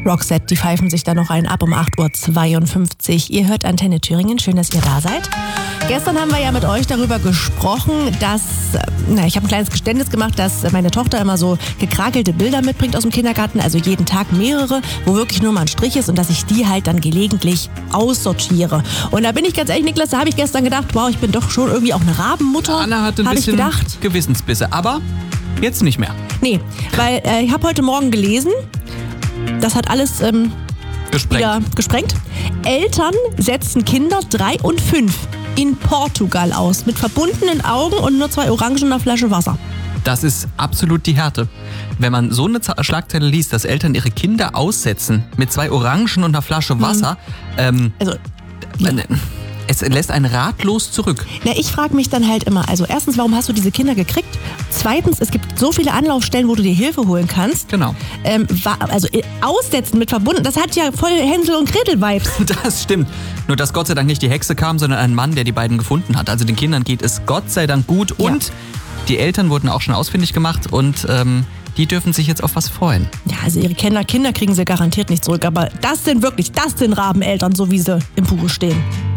Roxette, die pfeifen sich da noch einen ab um 8.52 Uhr. Ihr hört Antenne Thüringen, schön, dass ihr da seid. Gestern haben wir ja mit euch darüber gesprochen, dass, ich habe ein kleines Geständnis gemacht, dass meine Tochter immer so gekrakelte Bilder mitbringt aus dem Kindergarten, also jeden Tag mehrere, wo wirklich nur mal ein Strich ist und dass ich die halt dann gelegentlich aussortiere. Und da bin ich ganz ehrlich, Niklas, da habe ich gestern gedacht, wow, ich bin doch schon irgendwie auch eine Rabenmutter. Anna hatte ein bisschen Gewissensbisse, aber jetzt nicht mehr. Nee, weil ich habe heute Morgen gelesen, das hat alles wieder gesprengt. Eltern setzen Kinder 3 und 5 in Portugal aus, mit verbundenen Augen und nur 2 Orangen und einer Flasche Wasser. Das ist absolut die Härte. Wenn man so eine Schlagzeile liest, dass Eltern ihre Kinder aussetzen mit 2 Orangen und einer Flasche Wasser, es lässt einen ratlos zurück. Na, ich frage mich dann halt immer, also erstens, warum hast du diese Kinder gekriegt? Zweitens, es gibt so viele Anlaufstellen, wo du dir Hilfe holen kannst. Genau. Aussetzen mit verbunden, das hat ja voll Hänsel und Gretel-Vibes. Das stimmt. Nur, dass Gott sei Dank nicht die Hexe kam, sondern ein Mann, der die beiden gefunden hat. Also den Kindern geht es Gott sei Dank gut. Ja. Und die Eltern wurden auch schon ausfindig gemacht und die dürfen sich jetzt auf was freuen. Ja, also ihre Kinder kriegen sie garantiert nicht zurück. Aber das sind Rabeneltern, so wie sie im Buche stehen.